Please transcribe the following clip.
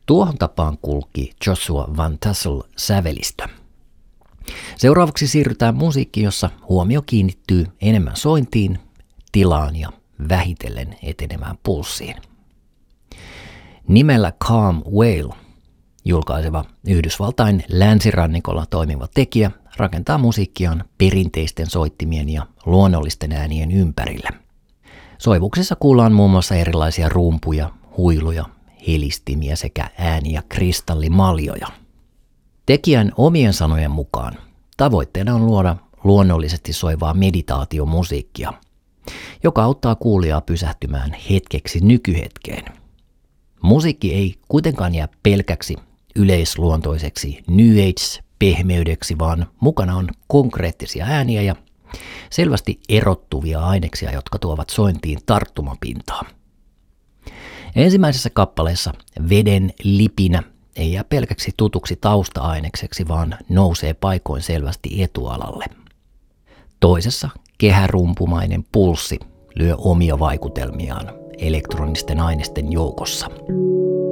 Tuohon tapaan kulki Joshua Van Tassel sävelistö. Seuraavaksi siirrytään musiikkiin, jossa huomio kiinnittyy enemmän sointiin, tilaan ja vähitellen etenemään pulssiin. Nimellä Calm Whale julkaiseva Yhdysvaltain länsirannikolla toimiva tekijä rakentaa musiikkiaan perinteisten soittimien ja luonnollisten äänien ympärille. Soivuksissa kuullaan muun muassa erilaisia rumpuja, huiluja, helistimiä sekä ääniä kristallimaljoja. Tekijän omien sanojen mukaan tavoitteena on luoda luonnollisesti soivaa meditaatiomusiikkia, joka auttaa kuulijaa pysähtymään hetkeksi nykyhetkeen. Musiikki ei kuitenkaan jää pelkäksi yleisluontoiseksi New Age-pehmeydeksi, vaan mukana on konkreettisia ääniä ja selvästi erottuvia aineksia, jotka tuovat sointiin tarttumapintaa. Ensimmäisessä kappaleessa veden lipinä ei jää pelkäksi tutuksi tausta-ainekseksi, vaan nousee paikoin selvästi etualalle. Toisessa kehärumpumainen pulssi lyö omia vaikutelmiaan elektronisten ainesten joukossa.